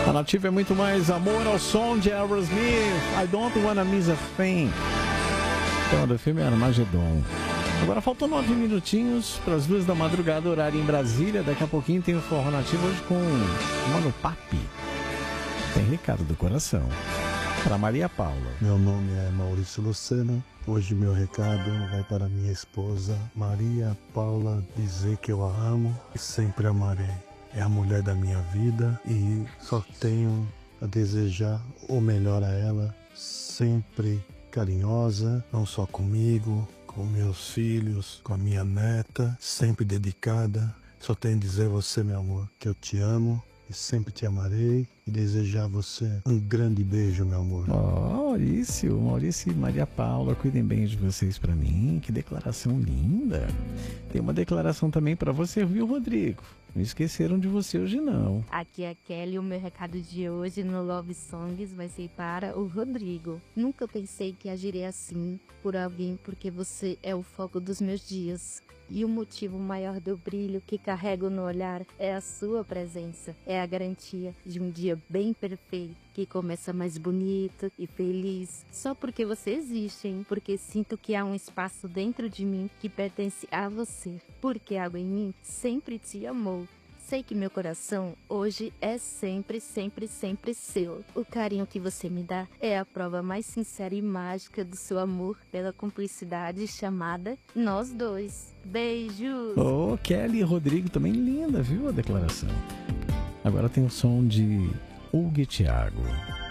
A Nativa é muito mais amor ao som de Aerosmith. I don't wanna miss a thing. Então, do filme Armagedon. Agora faltam 9 minutinhos para as 2 da madrugada, horário em Brasília. Daqui a pouquinho tem o Forró Nativo hoje com o Mano Papi. Tem Ricardo do Coração. Para Maria Paula. Meu nome é Maurício Lucena. Hoje meu recado vai para minha esposa Maria Paula, dizer que eu a amo e sempre amarei. É a mulher da minha vida e só tenho a desejar o melhor a ela, sempre carinhosa, não só comigo, com meus filhos, com a minha neta, sempre dedicada. Só tenho a dizer a você, meu amor, que eu te amo e sempre te amarei e desejar a você um grande beijo, meu amor. Maurício e Maria Paula, cuidem bem de vocês pra mim. Que declaração linda. Tem uma declaração também pra você, viu, Rodrigo? Não esqueceram de você hoje, não. Aqui é a Kelly, o meu recado de hoje no Love Songs vai ser para o Rodrigo. Nunca pensei que agiria assim por alguém, porque você é o foco dos meus dias. E o motivo maior do brilho que carrego no olhar é a sua presença. É a garantia de um dia bem perfeito, que começa mais bonito e feliz. Só porque você existe, hein? Porque sinto que há um espaço dentro de mim que pertence a você. Porque algo em mim sempre te amou. Sei que meu coração hoje é sempre, sempre, sempre seu. O carinho que você me dá é a prova mais sincera e mágica do seu amor pela cumplicidade chamada Nós Dois. Beijos! Ô, Kelly e Rodrigo, também linda, viu a declaração? Agora tem o som de Hugo e Thiago.